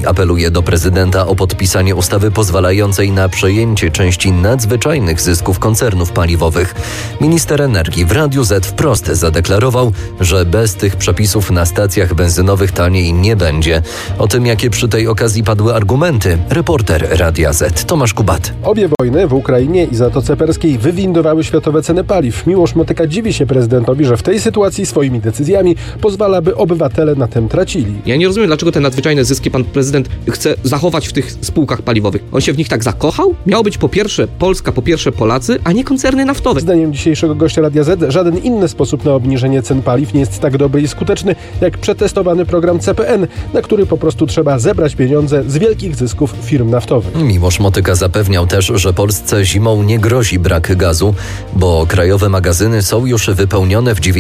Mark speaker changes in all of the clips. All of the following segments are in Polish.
Speaker 1: Kaczyński apeluje do prezydenta o podpisanie ustawy pozwalającej na przejęcie części nadzwyczajnych zysków koncernów paliwowych. Minister energii w Radiu Z wprost zadeklarował, że bez tych przepisów na stacjach benzynowych taniej nie będzie. O tym, jakie przy tej okazji padły argumenty, reporter Radia Z Tomasz Kubat.
Speaker 2: Obie wojny w Ukrainie i Zatoce Perskiej wywindowały światowe ceny paliw. Miłosz Motyka dziwi się prezydentowi, że w tej sytuacji swoimi decyzjami pozwala, by obywatele na tym tracili.
Speaker 3: Ja nie rozumiem, dlaczego te nadzwyczajne zyski pan prezydent chce zachować w tych spółkach paliwowych. On się w nich tak zakochał? Miało być po pierwsze Polska, po pierwsze Polacy, a nie koncerny naftowe.
Speaker 2: Zdaniem dzisiejszego gościa Radia Z żaden inny sposób na obniżenie cen paliw nie jest tak dobry i skuteczny jak przetestowany program CPN, na który po prostu trzeba zebrać pieniądze z wielkich zysków firm naftowych.
Speaker 1: Miłosz Motyka zapewniał też, że Polsce zimą nie grozi brak gazu, bo krajowe magazyny są już wypełnione w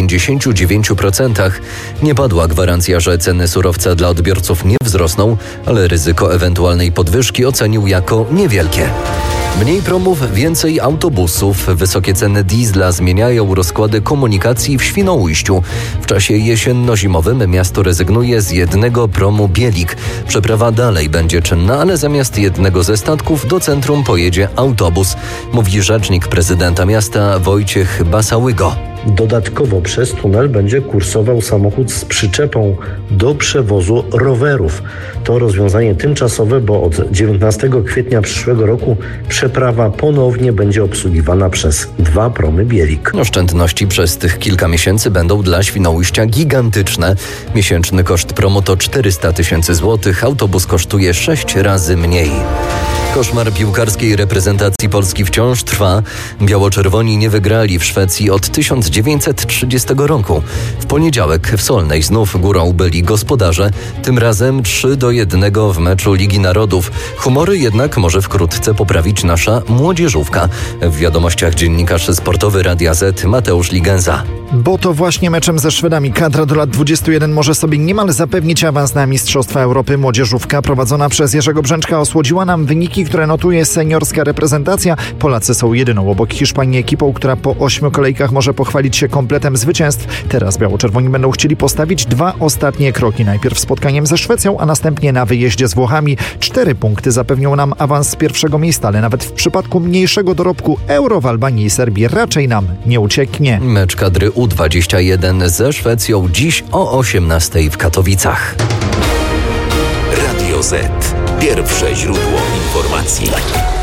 Speaker 1: 99%. Nie padła gwarancja, że ceny surowca dla odbiorców nie wzrosną, ale ryzyko ewentualnej podwyżki ocenił jako niewielkie. Mniej promów, więcej autobusów. Wysokie ceny diesla zmieniają rozkłady komunikacji w Świnoujściu. W czasie jesienno-zimowym miasto rezygnuje z jednego promu Bielik. Przeprawa dalej będzie czynna, ale zamiast jednego ze statków do centrum pojedzie autobus, mówi rzecznik prezydenta miasta Wojciech Basałygo.
Speaker 4: Dodatkowo przez tunel będzie kursował samochód z przyczepą do przewozu rowerów. To rozwiązanie tymczasowe, bo od 19 kwietnia przyszłego roku przeprawa ponownie będzie obsługiwana przez 2 promy Bielik.
Speaker 1: Oszczędności przez tych kilka miesięcy będą dla Świnoujścia gigantyczne. Miesięczny koszt promu to 400 000 złotych, autobus kosztuje 6 razy mniej. Koszmar piłkarskiej reprezentacji Polski wciąż trwa. Biało-czerwoni nie wygrali w Szwecji od 1930 roku. W poniedziałek w Solnej znów górą byli gospodarze, tym razem 3-1 w meczu Ligi Narodów. Humory jednak może wkrótce poprawić nasza młodzieżówka. W wiadomościach dziennikarz sportowy Radia Z Mateusz Ligenza.
Speaker 5: Bo to właśnie meczem ze Szwedami kadra do lat 21 może sobie niemal zapewnić awans na Mistrzostwa Europy. Młodzieżówka prowadzona przez Jerzego Brzęczka osłodziła nam wyniki, które notuje seniorska reprezentacja. Polacy są jedyną obok Hiszpanii ekipą, która po 8 kolejkach może pochwalić się kompletem zwycięstw. Teraz biało-czerwoni będą chcieli postawić 2 ostatnie kroki. Najpierw spotkaniem ze Szwecją, a następnie na wyjeździe z Włochami. 4 punkty zapewnią nam awans z pierwszego miejsca, ale nawet w przypadku mniejszego dorobku Euro w Albanii i Serbii raczej nam nie ucieknie.
Speaker 1: Mecz kadry U21 ze Szwecją dziś o 18:00 w Katowicach.
Speaker 6: Radio Z. Pierwsze źródło informacji.